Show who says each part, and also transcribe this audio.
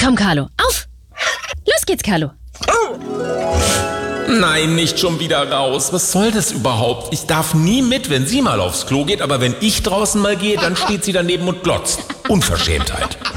Speaker 1: Komm, Carlo, auf! Los geht's, Carlo.
Speaker 2: Nein, nicht schon wieder raus. Was soll das überhaupt? Ich darf nie mit, wenn sie mal aufs Klo geht, aber wenn ich draußen mal gehe, dann steht sie daneben und glotzt. Unverschämtheit.